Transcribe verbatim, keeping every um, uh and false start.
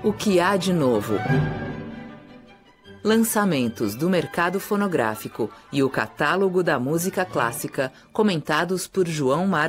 O que há de novo? Lançamentos do mercado fonográfico e o catálogo da música clássica, comentados por João Marcos